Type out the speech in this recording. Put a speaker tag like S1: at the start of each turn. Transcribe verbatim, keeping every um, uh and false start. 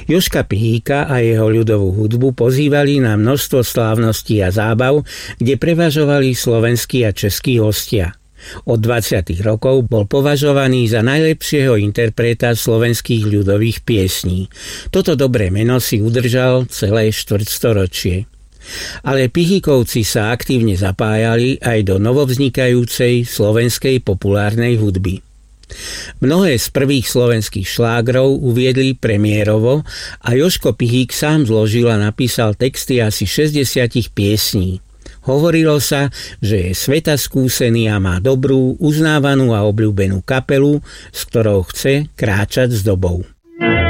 S1: Jožka Pihíka a jeho ľudovú hudbu pozývali na množstvo slávností a zábav, kde prevažovali slovenskí a českí hostia. Od dvadsiatych rokov bol považovaný za najlepšieho interpreta slovenských ľudových piesní. Toto dobré meno si udržal celé štvrťstoročie. Ale Pihíkovci sa aktívne zapájali aj do novovznikajúcej slovenskej populárnej hudby. Mnohé z prvých slovenských šlágrov uviedli premiérovo a Jožko Pihík sám zložil a napísal texty asi šesťdesiat piesní. Hovorilo sa, že je svetaskúsený a má dobrú, uznávanú a obľúbenú kapelu, s ktorou chce kráčať s dobou.